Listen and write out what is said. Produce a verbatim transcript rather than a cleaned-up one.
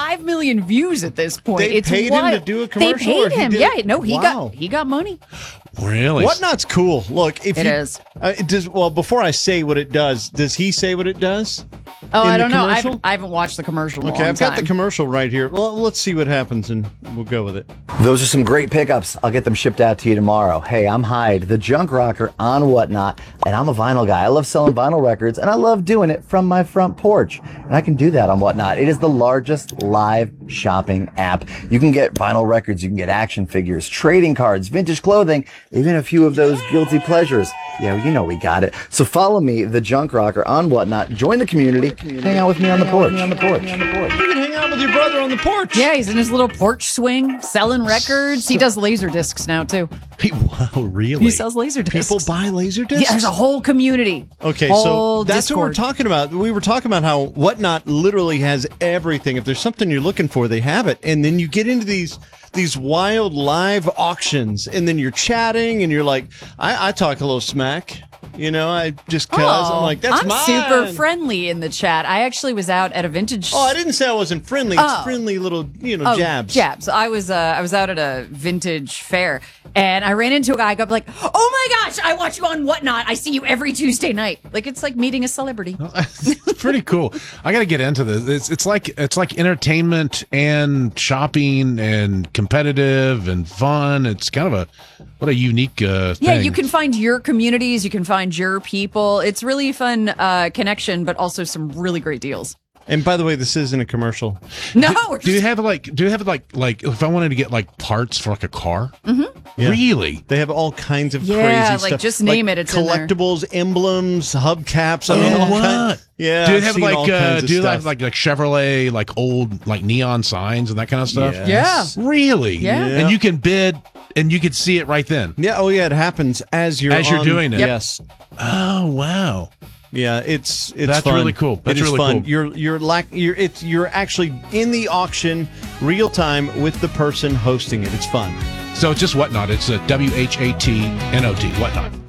five million views at this point. They it's paid wild. him to do a commercial? They paid or he him. did Yeah, it? no, he Wow. got he got money. Really? Whatnot's cool. Look, if It you, is. Uh, it does, well, before I say what it does, does he say what it does? Oh, in I the don't know. I commercial? haven't, I haven't watched the commercial. In a Okay, long I've got the time. commercial right here. Well, let's see what happens, and we'll go with it. Those are some great pickups. I'll get them shipped out to you tomorrow. Hey, I'm Hyde, the junk rocker on Whatnot, and I'm a vinyl guy. I love selling vinyl records, and I love doing it from my front porch. And I can do that on Whatnot. It is the largest live shopping app. You can get vinyl records, you can get action figures, trading cards, vintage clothing, even a few of those guilty pleasures. Yeah, you know we got it. So follow me, the junk rocker, on Whatnot. Join the community. Hang out with me on the porch. On the porch. On the porch. You can hang out with your brother on the porch. Yeah, he's in his little porch swing, selling records. He does laser discs now too. Hey, wow, really? He sells laser discs. People buy laser discs? Yeah, there's a whole community. Okay, Whole so that's Discord. what we're talking about. We were talking about how Whatnot literally has everything. If there's something you're looking for, they have it. And then you get into these these wild live auctions, and then you're chatting, and you're like, I, I talk a little smack. You know, I just cause Oh, I'm like, that's I'm mine. super friendly in the chat. I actually was out at a vintage. Oh, I didn't say I wasn't friendly. It's Oh. friendly little, you know, Oh, jabs. Jabs. I was uh, I was out at a vintage fair, and I ran into a guy. I got like, "Oh my gosh, I watch you on Whatnot. I see you every Tuesday night." Like it's like meeting a celebrity. It's pretty cool. I got to get into this. It's it's like it's like entertainment and shopping and competitive and fun. It's kind of a what a unique uh, thing. Yeah, you can find your communities. You can find your people. It's really fun uh, connection, but also some really great deals. And by the way, this isn't a commercial. No, Do, we're do you just- have like do you have like like if I wanted to get like parts for like a car? Mm-hmm. Yeah. Really? They have all kinds of Yeah, crazy like, stuff. just name it, it's in there. collectibles, emblems, hubcaps. I mean, Oh, all what? kind- yeah, Do you I've have seen all like uh, kinds of do you stuff. have like like Chevrolet like old like neon signs and that kind of stuff? Yes. Yeah. Really? Yeah. Yeah. And you can bid and you can see it right then. Yeah. Oh, yeah. It happens as you're As you're on- doing it. Yep. Yes. Oh wow. Yeah. It's it's That's fun. really cool. That's it is really fun. cool. You're you're like you're it's you're actually in the auction real time with the person hosting it. It's fun. So it's just Whatnot. It's a W H A T N O T. Whatnot.